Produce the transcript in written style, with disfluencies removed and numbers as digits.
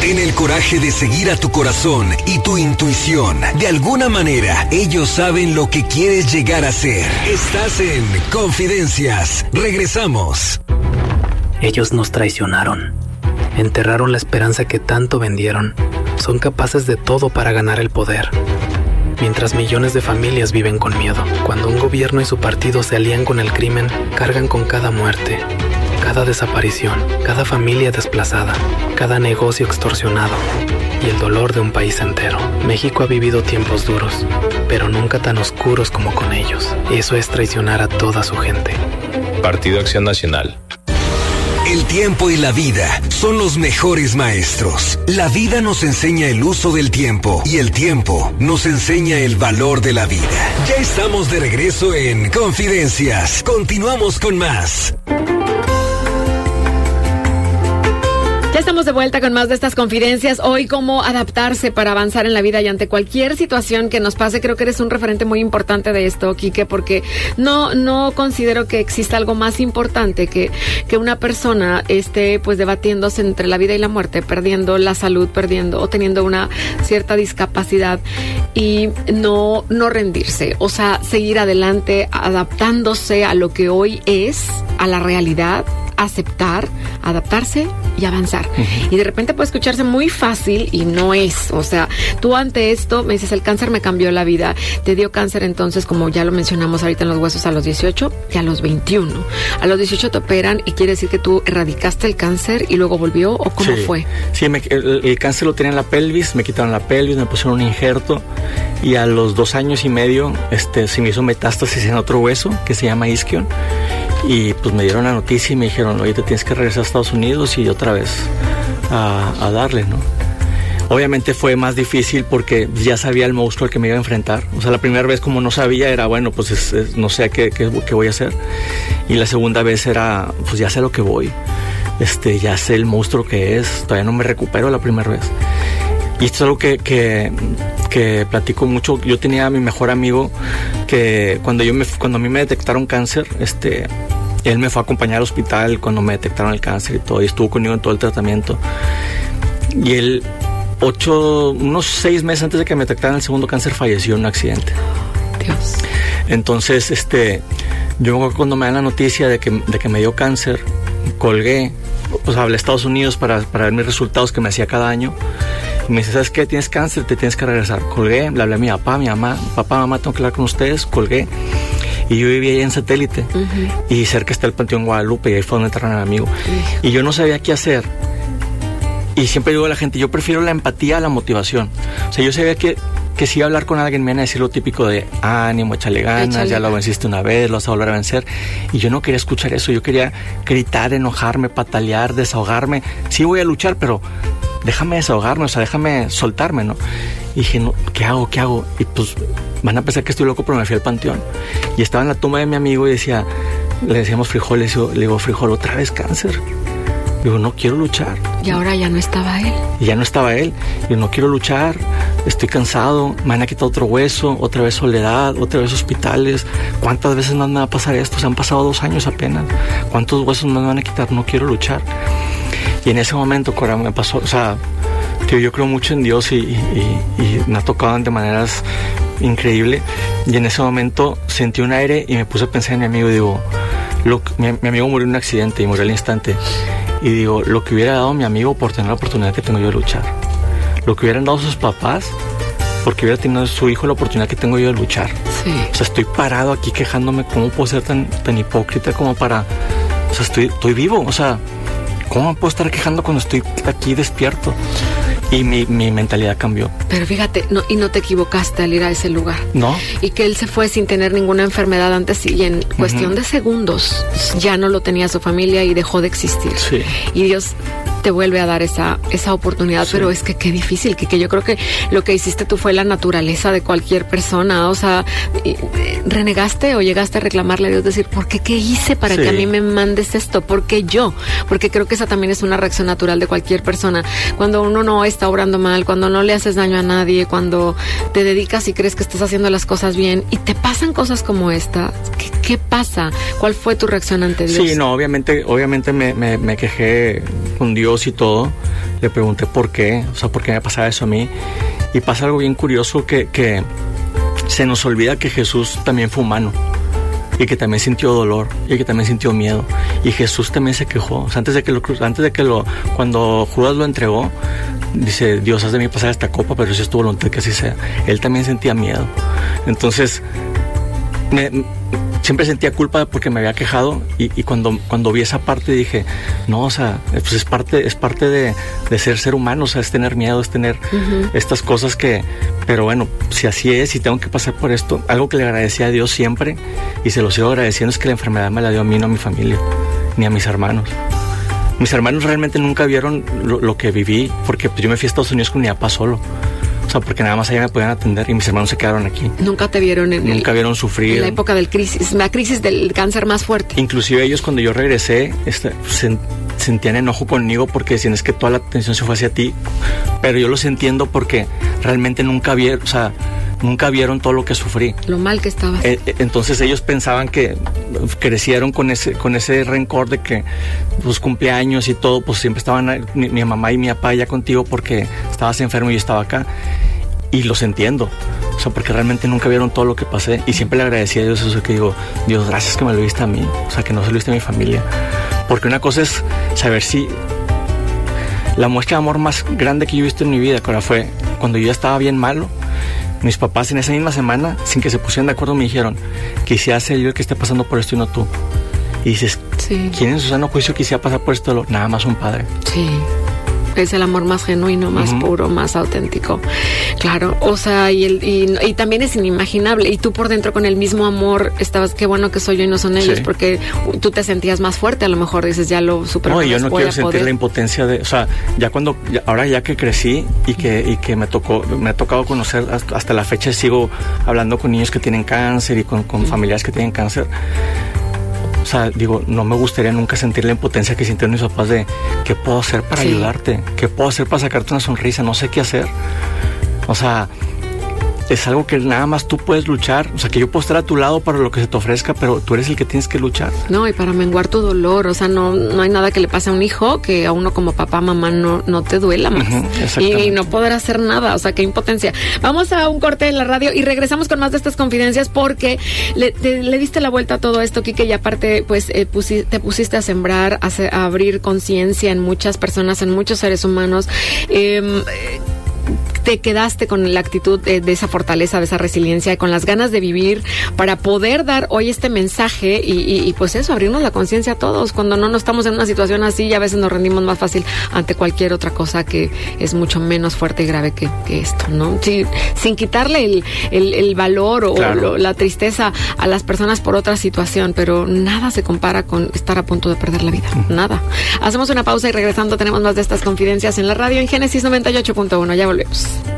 En el coraje de seguir a tu corazón y tu intuición, de alguna manera, ellos saben lo que quieres llegar a ser. Estás en Confidencias. Regresamos. Ellos nos traicionaron. Enterraron la esperanza que tanto vendieron. Son capaces de todo para ganar el poder. Mientras millones de familias viven con miedo. Cuando un gobierno y su partido se alían con el crimen, cargan con cada muerte, cada desaparición, cada familia desplazada, cada negocio extorsionado y el dolor de un país entero. México ha vivido tiempos duros, pero nunca tan oscuros como con ellos. Eso es traicionar a toda su gente. Partido Acción Nacional. El tiempo y la vida son los mejores maestros. La vida nos enseña el uso del tiempo y el tiempo nos enseña el valor de la vida. Ya estamos de regreso en Confidencias. Continuamos con más. Ya estamos de vuelta con más de estas confidencias. Hoy, cómo adaptarse para avanzar en la vida y ante cualquier situación que nos pase. Creo que eres un referente muy importante de esto, Quique, porque no considero que exista algo más importante que una persona esté pues debatiéndose entre la vida y la muerte, perdiendo la salud, perdiendo o teniendo una cierta discapacidad y no rendirse. O sea, seguir adelante, adaptándose a lo que hoy es, a la realidad, aceptar, adaptarse y avanzar. Uh-huh. Y de repente puede escucharse muy fácil y no es. O sea, tú ante esto me dices, el cáncer me cambió la vida. Te dio cáncer entonces, como ya lo mencionamos ahorita, en los huesos a los 18 y a los 21. A los 18 te operan y quiere decir que tú erradicaste el cáncer y luego volvió, ¿o cómo fue? Sí, el cáncer lo tenía en la pelvis, me quitaron la pelvis, me pusieron un injerto y a los 2 años y medio se me hizo metástasis en otro hueso que se llama isquion. Y pues me dieron la noticia y me dijeron, oye, te tienes que regresar a Estados Unidos y otra vez a darle, ¿no? Obviamente fue más difícil porque ya sabía el monstruo al que me iba a enfrentar. O sea, la primera vez como no sabía era, bueno, pues no sé qué voy a hacer. Y la segunda vez era, pues ya sé lo que voy. Ya sé el monstruo que es. Todavía no me recupero la primera vez. Y esto es algo que platico mucho. Yo tenía a mi mejor amigo que cuando a mí me detectaron cáncer, él me fue a acompañar al hospital cuando me detectaron el cáncer y todo, y estuvo conmigo en todo el tratamiento. Y él, unos 6 meses antes de que me detectaran el segundo cáncer, falleció en un accidente. Dios. Entonces, yo cuando me dan la noticia de que me dio cáncer, colgué, pues hablé a Estados Unidos para ver mis resultados que me hacía cada año. Y me dice, ¿sabes qué? Tienes cáncer, te tienes que regresar. Colgué, le hablé a mi papá, mi mamá, mamá, tengo que hablar con ustedes, colgué. Y yo vivía ahí en Satélite, uh-huh. Y cerca está el Panteón Guadalupe, y ahí fue donde enterraron a mi amigo. Uh-huh. Y yo no sabía qué hacer. Y siempre digo a la gente, yo prefiero la empatía a la motivación. O sea, yo sabía que si iba a hablar con alguien me iban a decir lo típico de ánimo, échale ganas, ya lo venciste una vez, lo vas a volver a vencer. Y yo no quería escuchar eso, yo quería gritar, enojarme, patalear, desahogarme. Sí voy a luchar, pero déjame desahogarme, o sea, déjame soltarme, ¿no? Y dije, no, ¿qué hago? Y pues van a pensar que estoy loco, pero me fui al panteón. Y estaba en la tumba de mi amigo y le decíamos Frijol, le digo, Frijol, ¿otra vez cáncer? Digo, no quiero luchar. Y ahora ya no estaba él. Y ya no estaba él. Digo, no quiero luchar, estoy cansado, me van a quitar otro hueso, otra vez soledad, otra vez hospitales. ¿Cuántas veces más me va a pasar esto? Se han pasado 2 años apenas. ¿Cuántos huesos más me van a quitar? No quiero luchar. Y en ese momento, Cora, me pasó, o sea, que yo creo mucho en Dios y me ha tocado de maneras increíbles. Y en ese momento sentí un aire y me puse a pensar en mi amigo y digo, mi amigo murió en un accidente y murió al instante. Y digo, lo que hubiera dado mi amigo por tener la oportunidad que tengo yo de luchar. Lo que hubieran dado sus papás porque hubiera tenido su hijo la oportunidad que tengo yo de luchar. Sí. O sea, estoy parado aquí quejándome, ¿cómo puedo ser tan hipócrita como para... O sea, estoy vivo, o sea, ¿cómo me puedo estar quejando cuando estoy aquí despierto? Y mi mentalidad cambió. Pero fíjate, no te equivocaste al ir a ese lugar. No. Y que él se fue sin tener ninguna enfermedad antes y en cuestión de segundos ya no lo tenía su familia y dejó de existir. Sí. Y Dios te vuelve a dar esa oportunidad, sí. Pero es que qué difícil, que yo creo que lo que hiciste tú fue la naturaleza de cualquier persona. O sea, ¿renegaste o llegaste a reclamarle a Dios, decir, ¿por qué? ¿Qué hice para que a mí me mandes esto? ¿Por qué yo? Porque creo que esa también es una reacción natural de cualquier persona. Cuando uno no está obrando mal, cuando no le haces daño a nadie, cuando te dedicas y crees que estás haciendo las cosas bien y te pasan cosas como esta, ¿qué pasa? ¿Cuál fue tu reacción ante Dios? Sí, no, obviamente me quejé con Dios y todo, le pregunté por qué, o sea, por qué me pasaba eso a mí. Y pasa algo bien curioso que se nos olvida que Jesús también fue humano y que también sintió dolor y que también sintió miedo, y Jesús también se quejó. O sea, cuando Judas lo entregó, dice: Dios, haz de mí pasar esta copa, pero si es tu voluntad que así sea. Él también sentía miedo. Entonces siempre sentía culpa porque me había quejado, y cuando vi esa parte dije, no, o sea, pues es parte de ser humano, o sea, es tener miedo, es tener estas cosas pero bueno, si así es, si tengo que pasar por esto, algo que le agradecía a Dios siempre, y se lo sigo agradeciendo, es que la enfermedad me la dio a mí, no a mi familia, ni a mis hermanos. Mis hermanos realmente nunca vieron lo que viví, porque pues yo me fui a Estados Unidos con mi papá solo. O sea, porque nada más allá me podían atender y mis hermanos se quedaron aquí. Nunca te vieron Nunca vieron sufrir. En la época la crisis del cáncer más fuerte. Inclusive ellos, cuando yo regresé, sentían enojo conmigo porque decían: es que toda la atención se fue hacia ti. Pero yo los entiendo porque realmente nunca vieron todo lo que sufrí. Lo mal que estabas. Entonces ellos pensaban que crecieron con ese rencor de que los cumpleaños y todo, pues siempre estaban mi mamá y mi papá allá contigo porque estabas enfermo y yo estaba acá. Y los entiendo, o sea, porque realmente nunca vieron todo lo que pasé, y siempre le agradecí a Dios eso, que digo: Dios, gracias que me lo viste a mí, o sea, que no se lo viste a mi familia. Porque una cosa es saber si la muestra de amor más grande que yo he visto en mi vida, que ahora fue cuando yo ya estaba bien malo. Mis papás en esa misma semana, sin que se pusieran de acuerdo, me dijeron: quisiera ser yo el que esté pasando por esto y no tú. Y dices, sí. ¿Quién en su sano juicio quisiera pasar por esto? Nada más un padre. Sí. Es el amor más genuino, más puro, más auténtico. Claro, o sea, y también es inimaginable. Y tú por dentro con el mismo amor estabas: qué bueno que soy yo y no son ellos, porque tú te sentías más fuerte. A lo mejor dices: ya lo superé. No, yo no quiero sentir la impotencia de, o sea, ahora ya que crecí y que me ha tocado conocer, hasta la fecha sigo hablando con niños que tienen cáncer y con familiares que tienen cáncer. O sea, digo, no me gustaría nunca sentir la impotencia que sintieron mis papás de: ¿qué puedo hacer para ayudarte? ¿Qué puedo hacer para sacarte una sonrisa? No sé qué hacer. O sea, es algo que nada más tú puedes luchar. O sea, que yo puedo estar a tu lado para lo que se te ofrezca, pero tú eres el que tienes que luchar. No, y para menguar tu dolor. O sea, no hay nada que le pase a un hijo que a uno como papá, mamá no te duela más. Y no poder hacer nada. O sea, qué impotencia. Vamos a un corte en la radio y regresamos con más de estas confidencias, porque le diste la vuelta a todo esto, Quique, y aparte, pues, te pusiste a sembrar, a abrir conciencia en muchas personas, en muchos seres humanos. Te quedaste con la actitud de esa fortaleza, de esa resiliencia, con las ganas de vivir para poder dar hoy este mensaje y pues eso, abrirnos la conciencia a todos. Cuando no estamos en una situación así, a veces nos rendimos más fácil ante cualquier otra cosa que es mucho menos fuerte y grave que esto, ¿no? Sí, sin quitarle el valor o la tristeza a las personas por otra situación, pero nada se compara con estar a punto de perder la vida. Nada. Hacemos una pausa y regresando tenemos más de estas confidencias en la radio en Génesis 98.1. Ya volvemos.